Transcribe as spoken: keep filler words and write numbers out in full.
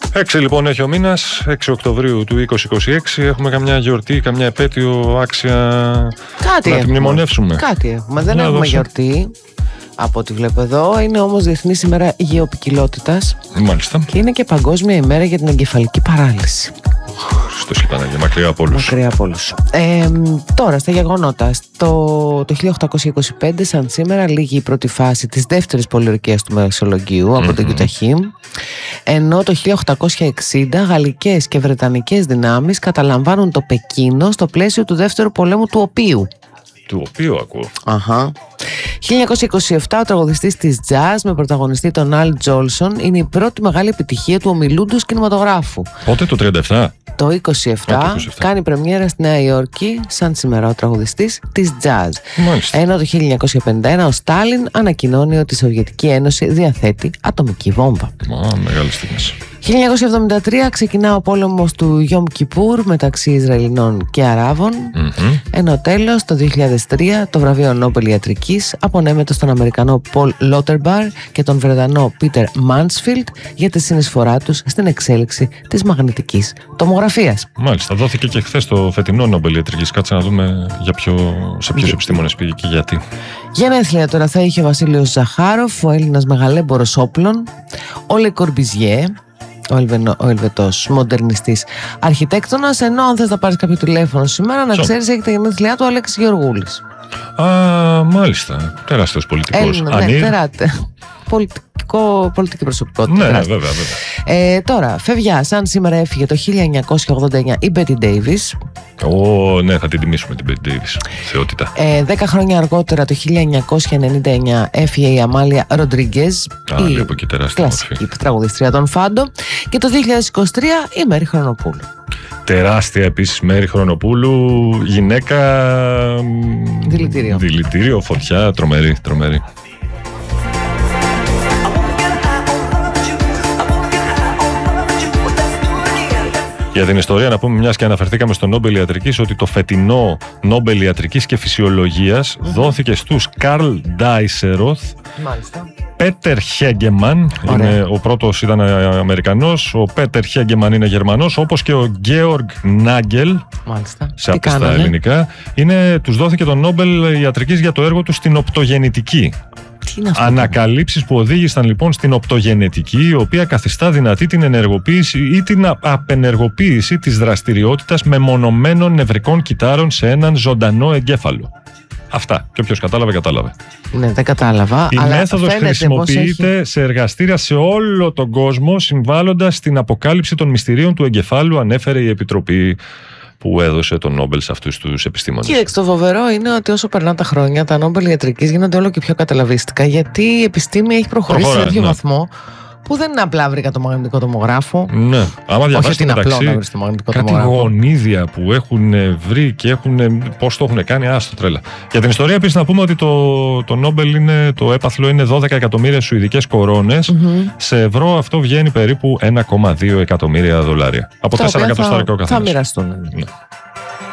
Έξι λοιπόν έχει ο μήνας, έξι Οκτωβρίου του είκοσι είκοσι έξι. Έχουμε καμιά γιορτή, καμιά επέτειο άξια Κάτι να έχουμε. τη μνημονεύσουμε? Κάτι έχουμε. Δεν Να έχουμε δώσω. γιορτή από ό,τι βλέπω εδώ. Είναι όμως Διεθνής ημέρα γεωπικιλότητας. Μάλιστα. Και είναι και Παγκόσμια ημέρα για την εγκεφαλική παράλυση. Χριστός και Παναγία, μακριά από όλους. Μακριά από όλους. Ε, τώρα στα γεγονότα. Στο, το χίλια οκτακόσια είκοσι πέντε, σαν σήμερα, λήγει η πρώτη φάση της δεύτερης πολιορκίας του Μεσολογγίου από mm-hmm. τον Κιουταχήμ. Ενώ το χίλια οκτακόσια εξήντα γαλλικές και βρετανικές δυνάμεις καταλαμβάνουν το Πεκίνο στο πλαίσιο του δεύτερου πολέμου του Οποίου. Του οποίου ακούω. Αχα. χίλια εννιακόσια είκοσι επτά, ο τραγουδιστής της jazz με πρωταγωνιστή τον Al Jolson είναι η πρώτη μεγάλη επιτυχία του ομιλούντος κινηματογράφου. Πότε, το τριάντα επτά? Το είκοσι επτά, Α, το είκοσι επτά κάνει πρεμιέρα στη Νέα Υόρκη, σαν σήμερα ο τραγουδιστής της jazz. Μάλιστα. Ενώ το χίλια εννιακόσια πενήντα ένα ο Στάλιν ανακοινώνει ότι η Σοβιετική Ένωση διαθέτει ατομική βόμβα. Μα, μεγάλες στιγμές. χίλια εννιακόσια εβδομήντα τρία ξεκινά ο πόλεμος του Γιόμ Κιπούρ μεταξύ Ισραηλινών και Αράβων. Mm-hmm. Ενώ τέλος το δύο χιλιάδες τρία το βραβείο Νόμπελ Ιατρικής απονέμεται στον Αμερικανό Πολ Λότερμπαρ και τον Βρετανό Πίτερ Μάνσφιλντ για τη συνεισφορά τους στην εξέλιξη της μαγνητικής τομογραφίας. Μάλιστα, δόθηκε και χθες το φετινό Νόμπελ Ιατρικής. Κάτσε να δούμε για ποιο, σε ποιους επιστήμονες πήγε και γιατί. Γενέθλια τώρα θα είχε ο Βασίλειος Ζαχάροφ, ο Έλληνας μεγαλέμπορος όπλων, ο Λε Κορμπιζιέ, ο, Ελβενο, ο Ελβετός μοντερνιστής αρχιτέκτονας, ενώ αν θες να πάρεις κάποιο τηλέφωνο σήμερα να ξέρεις έχει τα γενέθλιά του ο Αλέξης Γεωργούλης. Α, μάλιστα. Τεράστιος πολιτικός. Έλληνα, ναι, τεράτε. Πολιτικό, πολιτική προσωπικότητα. Ναι, βέβαια, βέβαια. Ε, τώρα, φεύγια, σαν σήμερα έφυγε το χίλια εννιακόσια ογδόντα εννιά η Μπέτι Ντέιβις. Ω, ναι, θα την τιμήσουμε την Μπέτι Ντέιβις. Θεότητα. Ε, δέκα χρόνια αργότερα, το χίλια εννιακόσια ενενήντα εννιά, έφυγε η Αμάλια Ροντρίγκεζ, Άλλη από εκεί τεράστια κλασική μορφή τραγουδίστρια των Φάντο. Και το δύο χιλιάδες είκοσι τρία η Μέρη Χρονοπούλου. Τεράστια επίσης Μέρη Χρονοπούλου, γυναίκα. Δηλητήριο. Δηλητήριο, φωτιά, τρομερή, τρομερή. Για την ιστορία να πούμε, μιας και αναφερθήκαμε στο Νόμπελ Ιατρικής, ότι το φετινό Νόμπελ Ιατρικής και Φυσιολογίας mm-hmm. δόθηκε στους Καρλ Ντάισεροθ, Πέτερ Χέγκεμαν, είναι, ο πρώτος ήταν Αμερικανός, ο Πέτερ Χέγκεμαν είναι Γερμανός, όπως και ο Γκέοργ Νάγκελ, σε απιστά ελληνικά, είναι, τους δόθηκε το Νόμπελ Ιατρικής για το έργο του στην οπτογενετική. Ανακαλύψεις που οδήγησαν λοιπόν στην οπτογενετική, η οποία καθιστά δυνατή την ενεργοποίηση ή την απενεργοποίηση της δραστηριότητας μεμονωμένων νευρικών κυτάρων σε έναν ζωντανό εγκέφαλο. Αυτά. Και όποιος κατάλαβε, κατάλαβε. Ναι, δεν κατάλαβα. Η αλλά μέθοδος χρησιμοποιείται έχει... σε εργαστήρια σε όλο τον κόσμο, συμβάλλοντας στην αποκάλυψη των μυστηρίων του εγκεφάλου, ανέφερε η Επιτροπή που έδωσε τον Νόμπελ σε αυτούς τους επιστήμονες. Κοίταξε, το φοβερό είναι ότι όσο περνάνε τα χρόνια, τα Νόμπελ Ιατρικής γίνονται όλο και πιο καταλαβίστικα, γιατί η επιστήμη έχει προχωρήσει Προχωρά, σε τέτοιο ναι. βαθμό που δεν είναι απλά βρήκα το μαγνητικό τομογράφο. Ναι, άμα διαβάσει μεταξύ κάτι γονίδια που έχουν βρει και έχουν, πώς το έχουν κάνει, άστο τρέλα. Για την ιστορία επίσης να πούμε ότι το, το Νόμπελ είναι, το έπαθλο είναι δώδεκα εκατομμύρια σουηδικές κορώνες. Mm-hmm. Σε ευρώ αυτό βγαίνει περίπου ένα κόμμα δύο εκατομμύρια δολάρια. Από τέσσερα εκατοστάρικα ο καθένας. Θα μοιραστούν. Ναι.